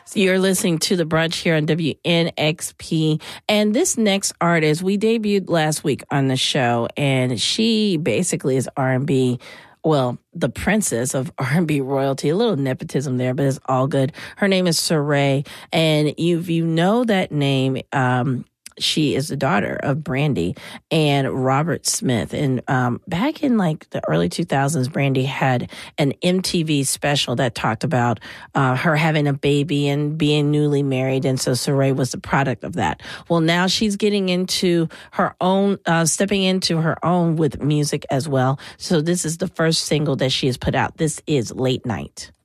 You're listening to The Brunch here on WNXP. And this next artist, we debuted last week on the show, and she basically is R&B. Well, the princess of R&B royalty. A little nepotism there, but it's all good. Her name is Sarae, and you know that name. She is the daughter of Brandy and Robert Smith. And back in like the early 2000s, Brandy had an MTV special that talked about her having a baby and being newly married. And so Sarae was the product of that. Well, now she's getting into her own, stepping into her own with music as well. So this is the first single that she has put out. This is Late Night.